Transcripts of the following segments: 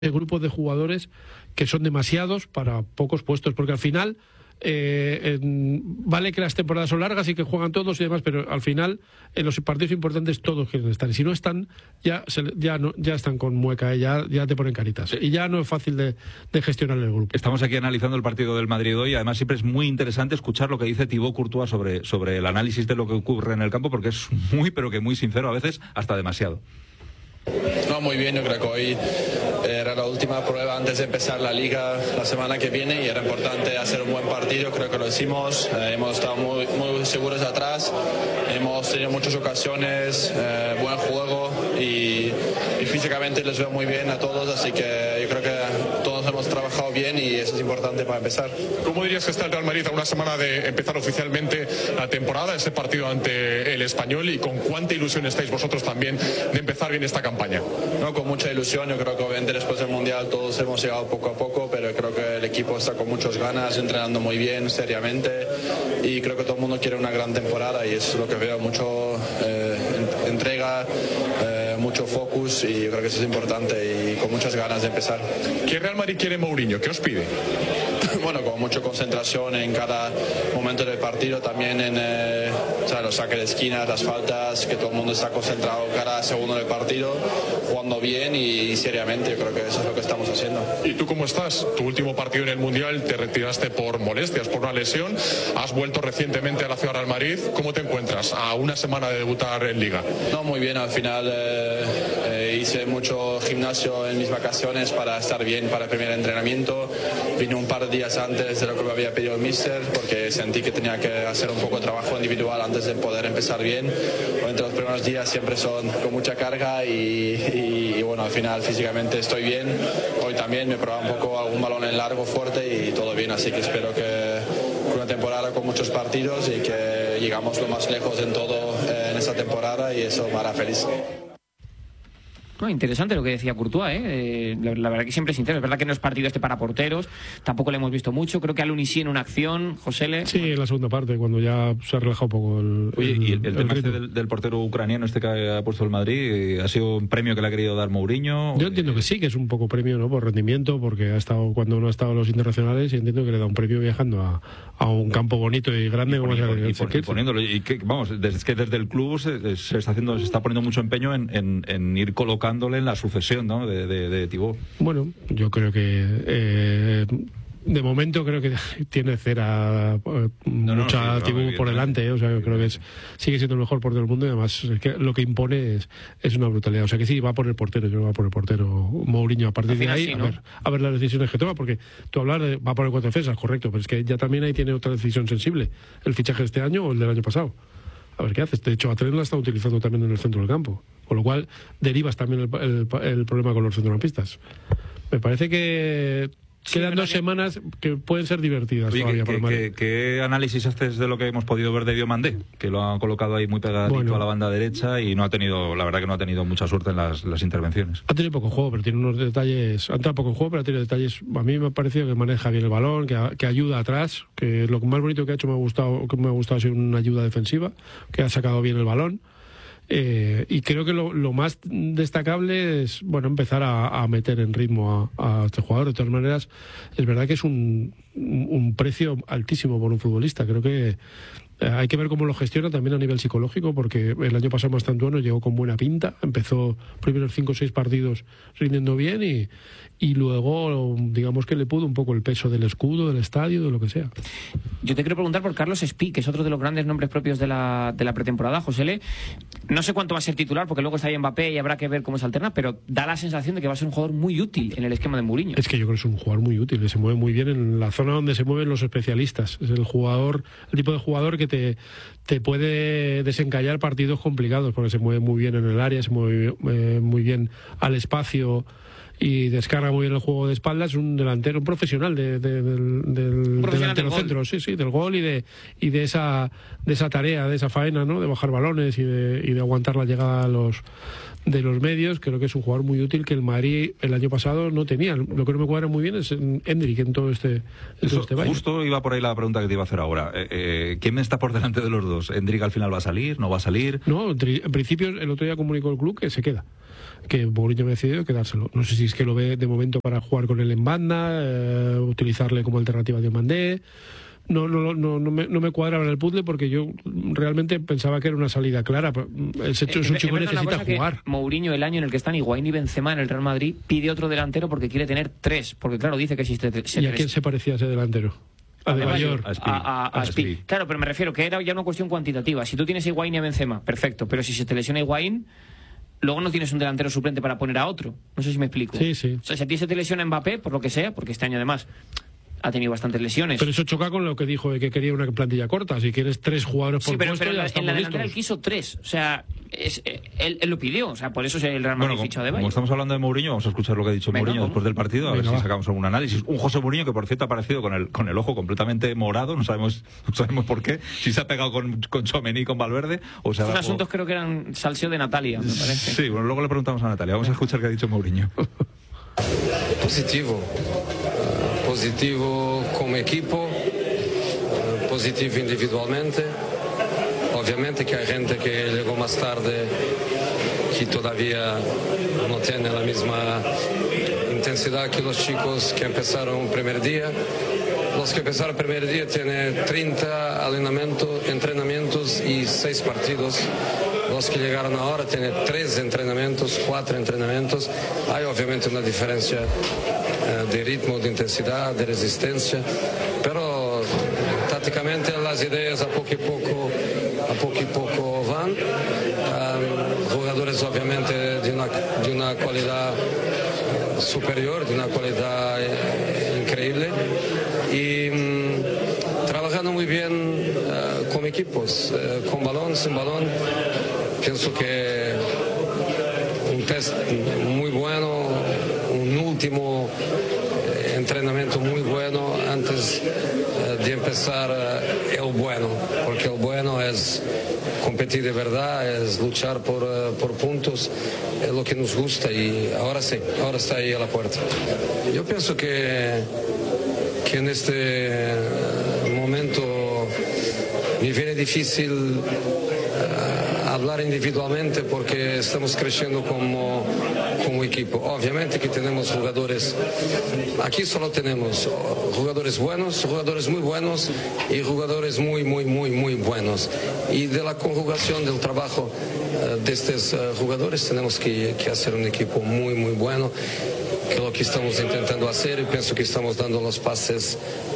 grupos de jugadores que son demasiados para pocos puestos, porque al final vale que las temporadas son largas y que juegan todos y demás, pero al final en los partidos importantes todos quieren estar, y si no están ya están con mueca, ya te ponen caritas, y ya no es fácil de gestionar el grupo. Estamos aquí analizando el partido del Madrid hoy, además siempre es muy interesante escuchar lo que dice Thibaut Courtois sobre el análisis de lo que ocurre en el campo, porque es muy, pero que muy sincero, a veces hasta demasiado. No, muy bien, yo creo que hoy era la última prueba antes de empezar la liga la semana que viene y era importante hacer un buen partido, creo que lo hicimos, hemos estado muy seguros atrás, hemos tenido muchas ocasiones, buen juego y físicamente les veo muy bien a todos, así que yo creo que todos hemos trabajado bien y eso es importante para empezar. ¿Cómo dirías que está el Real Madrid a una semana de empezar oficialmente la temporada, ese partido ante el Español, y con cuánta ilusión estáis vosotros también de empezar bien esta campaña? No, con mucha ilusión, yo creo que obviamente después del Mundial todos hemos llegado poco a poco, pero creo que el equipo está con muchas ganas, entrenando muy bien, seriamente, y creo que todo el mundo quiere una gran temporada y eso es lo que veo, mucho entrega, mucho focus, y yo creo que eso es importante y con muchas ganas de empezar. ¿Qué Real Madrid quiere Mourinho? ¿Qué os pide? Bueno, con mucha concentración en cada momento del partido, también en los saques de esquinas, las faltas, que todo el mundo está concentrado cada segundo del partido, jugando bien y seriamente. Yo creo que eso es lo que estamos haciendo. ¿Y tú cómo estás? Tu último partido en el Mundial te retiraste por molestias, por una lesión, has vuelto recientemente a la ciudad de Real Madrid. ¿Cómo te encuentras a una semana de debutar en Liga? No, muy bien, al final hice mucho gimnasio en mis vacaciones para estar bien para el primer entrenamiento. Vine un par de días antes de lo que me había pedido el míster, porque sentí que tenía que hacer un poco de trabajo individual antes de poder empezar bien. Obviamente los primeros días siempre son con mucha carga y bueno, al final físicamente estoy bien. Hoy también me probaba un poco algún balón en largo fuerte y todo bien, así que espero que una temporada con muchos partidos y que llegamos lo más lejos en todo en esta temporada, y eso me hará feliz. No, interesante lo que decía Courtois, la verdad que siempre es sincero. Es verdad que no es partido para porteros, tampoco le hemos visto mucho. Creo que Al-Unissi en una acción, Josele. Sí, en la segunda parte, cuando ya se ha relajado un poco el Oye, y el tema del portero ucraniano que ha puesto el Madrid, ¿ha sido un premio que le ha querido dar Mourinho? Yo entiendo que sí, que es un poco premio, ¿no?, por rendimiento, porque ha estado cuando no ha estado en los internacionales, y entiendo que le da un premio viajando a un campo bonito y grande como poniéndolo. Y que, vamos, desde el club se está poniendo mucho empeño en ir colocando en la sucesión, ¿no?, de Thibaut. Bueno, yo creo que de momento creo que tiene mucha Thibaut por delante, o sea, yo creo que sigue siendo el mejor portero del mundo, y además es que lo que impone es una brutalidad, o sea que sí, va por el portero, yo creo que va por el portero Mourinho. A partir de ahí, sí, ¿no?, a ver las decisiones que toma, porque tú hablas de va por el cuatro defensas, correcto, pero es que ya también ahí tiene otra decisión sensible, el fichaje de este año o el del año pasado. A ver qué haces. De hecho, a Trent la está utilizando también en el centro del campo, con lo cual derivas también el problema con los centrocampistas. Me parece que quedan 2 semanas que pueden ser divertidas. Oye, todavía para el Madrid. ¿Qué análisis haces de lo que hemos podido ver de Diomandé? Que lo ha colocado ahí muy pegadito a la banda derecha y la verdad que no ha tenido mucha suerte en las intervenciones. Ha tenido poco juego, pero tiene unos detalles. Ha entrado poco en juego, pero tiene detalles. A mí me ha parecido que maneja bien el balón, que ayuda atrás, que lo más bonito que ha hecho me ha gustado ha sido una ayuda defensiva, que ha sacado bien el balón. Y creo que lo más destacable es empezar a meter en ritmo a este jugador. De todas maneras, es verdad que es un precio altísimo por un futbolista. Creo que hay que ver cómo lo gestiona también a nivel psicológico, porque el año pasado Mastantuono llegó con buena pinta, empezó primeros 5 o 6 partidos rindiendo bien y luego digamos que le pudo un poco el peso del escudo, del estadio, de lo que sea. Yo te quiero preguntar por Carlos Espí, que es otro de los grandes nombres propios de la pretemporada, Josele. No sé cuánto va a ser titular, porque luego está ahí Mbappé y habrá que ver cómo se alterna, pero da la sensación de que va a ser un jugador muy útil en el esquema de Mourinho. Es que yo creo que es un jugador muy útil, que se mueve muy bien en la zona donde se mueven los especialistas. Es el tipo de jugador que te puede desencallar partidos complicados, porque se mueve muy bien en el área, se mueve muy bien al espacio y descarga muy bien el juego de espaldas. Es un delantero, un profesional del delantero centro, sí, del gol y de esa tarea, de esa faena, ¿no?, de bajar balones y de aguantar la llegada de los medios. Creo que es un jugador muy útil que el Madrid el año pasado no tenía. Lo que no me cuadra muy bien es Endrick en todo este baile. Justo iba por ahí la pregunta que te iba a hacer ahora. ¿Quién está por delante de los dos? ¿Endrick al final va a salir? ¿No va a salir? No, en principio el otro día comunicó el club que se queda. que Mourinho me ha decidido quedárselo. No sé si es que lo ve de momento para jugar con él en banda, utilizarle como alternativa a Diomandé. No me cuadra en el puzzle porque yo realmente pensaba que era una salida clara. Es un chico que necesita jugar. Mourinho, el año en el que están Higuaín y Benzema en el Real Madrid, pide otro delantero porque quiere tener 3, porque claro, dice que existe. ¿Y a quién se parecía ese delantero? A De Bayor. A Spi. Claro, pero me refiero que era ya una cuestión cuantitativa. Si tú tienes a Higuaín y a Benzema, perfecto, pero si se te lesiona Higuaín, luego no tienes un delantero suplente para poner a otro. No sé si me explico. Sí. O sea, si a ti se te lesiona Mbappé, por lo que sea, porque este año además ha tenido bastantes lesiones. Pero eso choca con lo que dijo de que quería una plantilla corta. Si quieres 3 jugadores por puesto, pero ya en la delantera listos. él quiso 3. O sea, él lo pidió. O sea, por eso el Real Madrid fichó a De Bayor. Como estamos hablando de Mourinho, vamos a escuchar lo que ha dicho Mourinho después del partido, a ver si sacamos algún análisis. Un José Mourinho que, por cierto, ha aparecido con el ojo completamente morado. No sabemos por qué. Si se ha pegado con Tchouaméni y con Valverde. O sea, Estos asuntos creo que eran salseo de Natalia, me parece. Sí, bueno, luego le preguntamos a Natalia. Vamos a escuchar qué ha dicho Mourinho. Positivo como equipo, positivo individualmente. Obviamente que hay gente que llegó más tarde que todavía no tiene la misma intensidad que los chicos que empezaron el primer día. Los que empezaron el primer día tienen 30 entrenamientos y 6 partidos. Los que llegaron ahora tienen 3 entrenamientos, 4 entrenamientos. Hay obviamente una diferencia de ritmo, de intensidad, de resistencia, pero tácticamente las ideas a poco y poco van. Jugadores obviamente de una cualidad superior, de una cualidad increíble y trabajando muy bien como equipos, con balón, sin balón. Pienso que un test muy bueno, un último entrenamiento muy bueno antes de empezar el bueno, porque el bueno es competir de verdad, es luchar por puntos, es lo que nos gusta y ahora sí, ahora está ahí a la puerta. Yo pienso que en este momento me viene difícil hablar individualmente porque estamos creciendo como equipo. Obviamente que tenemos jugadores, aquí solo tenemos jugadores buenos, jugadores muy buenos y jugadores muy buenos. Y de la conjugación del trabajo de estos jugadores tenemos que hacer un equipo muy bueno, que es lo que estamos intentando hacer y pienso que estamos dando los pases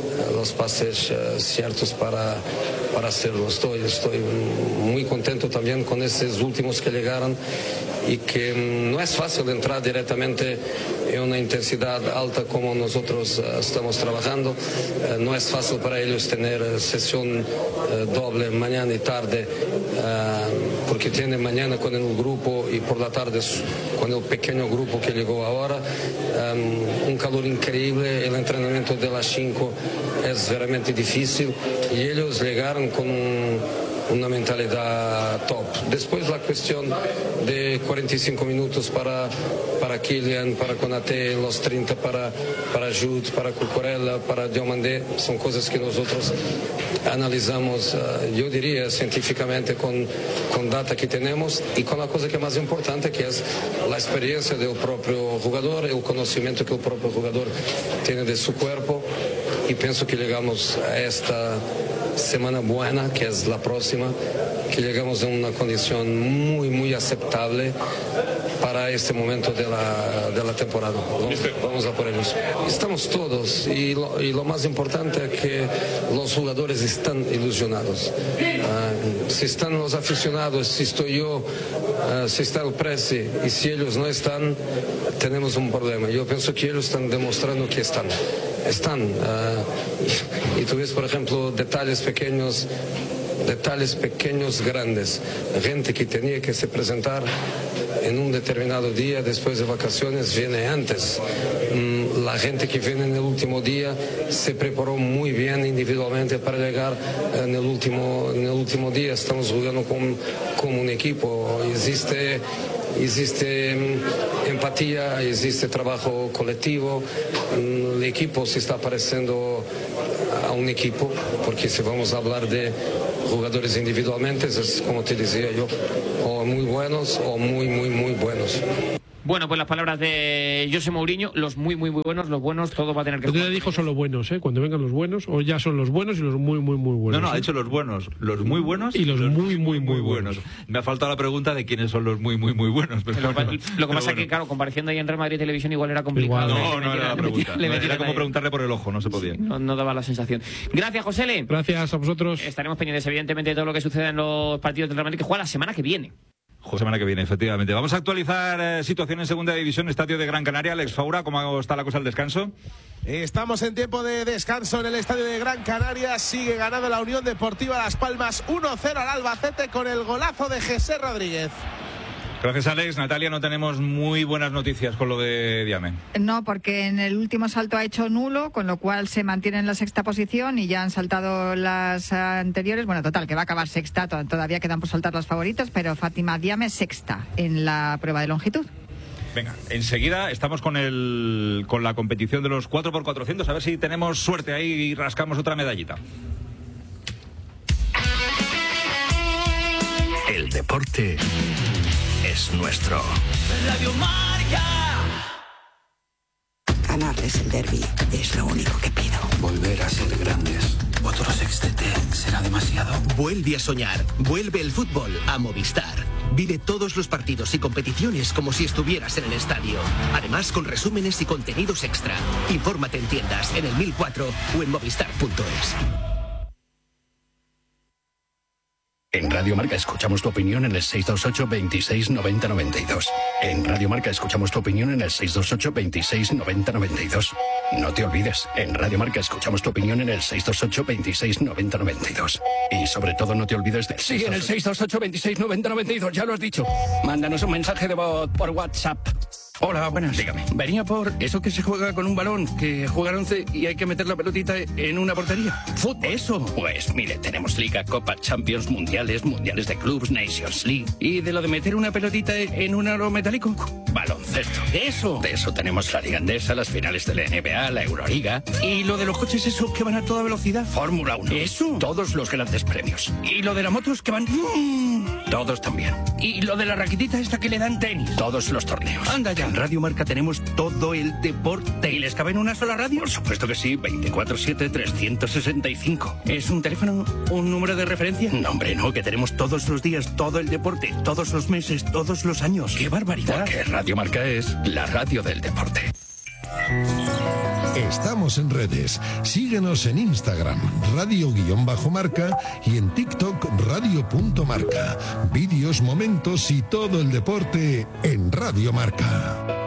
ciertos para hacerlo. Estoy muy contento también con estos últimos que llegaron y que no es fácil entrar directamente en una intensidad alta como nosotros estamos trabajando. No es fácil para ellos tener sesión doble mañana y tarde porque tienen mañana con el grupo y por la tarde con el pequeño grupo que llegó ahora. Un calor increíble, el entrenamiento de las 5 es realmente difícil y ellos llegaron con una mentalidad top. Después la cuestión de 45 minutos para Kylian, para Konaté, los 30 para Jude, para Cucurella, para Diomandé, son cosas que nosotros analizamos, yo diría, científicamente con data que tenemos y con la cosa que es más importante, que es la experiencia del propio jugador, el conocimiento que el propio jugador tiene de su cuerpo y pienso que llegamos a esta semana buena, que es la próxima, que llegamos en una condición muy aceptable para este momento de la temporada. Vamos a por ellos. Estamos todos y lo más importante es que los jugadores están ilusionados. Si están los aficionados, si estoy yo, si está el presi y si ellos no están, tenemos un problema. Yo pienso que ellos están demostrando que están. Y tú ves, por ejemplo, detalles pequeños, grandes. Gente que tenía que se presentar en un determinado día después de vacaciones viene antes. La gente que viene en el último día se preparó muy bien individualmente para llegar en el último día. Estamos jugando como un equipo. Existe empatía, existe trabajo colectivo, el equipo se está pareciendo a un equipo, porque si vamos a hablar de jugadores individualmente, es como te decía yo, o muy buenos o muy buenos. Bueno, pues las palabras de José Mourinho, los muy, muy, muy buenos, los buenos, todo va a tener que... Usted dijo son los buenos, cuando vengan los buenos, o ya son los buenos y los muy, muy, muy buenos. No, ha dicho los buenos, los muy buenos y los muy, muy, muy buenos. Me ha faltado la pregunta de quiénes son los muy, muy, muy buenos. Pero lo que pasa es que, claro, compareciendo ahí en Real Madrid Televisión igual era complicado. No era la pregunta. Era como preguntarle por el ojo, no se podía. No daba la sensación. Gracias, Josele. Gracias a vosotros. Estaremos pendientes, evidentemente, de todo lo que suceda en los partidos del Real Madrid, que juega la semana que viene. Semana que viene, efectivamente. Vamos a actualizar situación en Segunda División, Estadio de Gran Canaria. Alex Faura, ¿cómo está la cosa al descanso? Estamos en tiempo de descanso en el Estadio de Gran Canaria. Sigue ganando la Unión Deportiva Las Palmas 1-0 al Albacete con el golazo de José Rodríguez. Gracias, Alex. Natalia, no tenemos muy buenas noticias con lo de Diame. No, porque en el último salto ha hecho nulo, con lo cual se mantiene en la sexta posición y ya han saltado las anteriores. Bueno, total, que va a acabar sexta. Todavía quedan por saltar las favoritas, pero Fátima Diame sexta en la prueba de longitud. Venga, enseguida estamos con la competición de los 4x400. A ver si tenemos suerte ahí y rascamos otra medallita. El deporte es nuestro. Radio Marca. Ganarles el derbi es lo único que pido. Volver a ser grandes. Otro sextete será demasiado. Vuelve a soñar. Vuelve el fútbol a Movistar. Vive todos los partidos y competiciones como si estuvieras en el estadio. Además, con resúmenes y contenidos extra. Infórmate en tiendas, en el 1004 o en movistar.es. En Radio Marca escuchamos tu opinión en el 628 26 90 92. En Radio Marca escuchamos tu opinión en el 628 26 90 92. No te olvides, en Radio Marca escuchamos tu opinión en el 628 26 90 92. Y sobre todo no te olvides del... Sí, en el 628 26 90 92, ya lo has dicho. Mándanos un mensaje de voz por WhatsApp. Hola, buenas. Dígame. Venía por eso que se juega con un balón, que juegan 11 y hay que meter la pelotita en una portería. ¿Fútbol? Eso. Pues mire, tenemos Liga, Copa, Champions, Mundiales, Mundiales de Clubs, Nations League. ¿Y de lo de meter una pelotita en un aro metálico? Baloncesto. Eso. De eso tenemos la Liga Endesa, las finales de la NBA, la Euroliga. ¿Y lo de los coches esos que van a toda velocidad? Fórmula 1. Eso. Todos los grandes premios. ¿Y lo de las motos que van...? Todos también. ¿Y lo de la raquetita esta que le dan tenis? Todos los torneos. Anda ya. En Radio Marca tenemos todo el deporte. ¿Y les cabe en una sola radio? Por supuesto que sí, 24/7, 365. ¿Es un teléfono, un número de referencia? No, hombre, no, que tenemos todos los días, todo el deporte, todos los meses, todos los años. ¡Qué barbaridad! Porque Radio Marca es la radio del deporte. Estamos en redes. Síguenos en Instagram, radio_marca, y en TikTok, radio.marca. Vídeos, momentos y todo el deporte en Radio Marca.